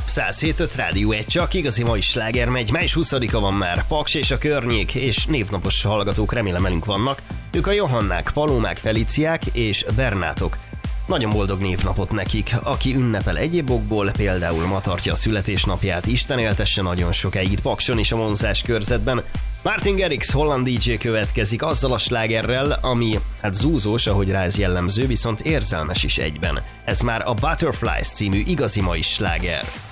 107.5 Rádió 1, csak igazi mai sláger megy. Május 20-a van már, Paks és a környék, és névnapos hallgatók remélem velünk vannak. Ők a Johannák, Palómák, Feliciák és Bernátok. Nagyon boldog névnapot nekik, aki ünnepel egyéb okból, például ma tartja a születésnapját, Isten éltesse nagyon sokáig itt Pakson és a Monzás körzetben. Martin Garrix, holland DJ következik azzal a slágerrel, ami zúzós, ahogy rá ez jellemző, viszont érzelmes is egyben. Ez már a Butterflies című igazi mai sláger.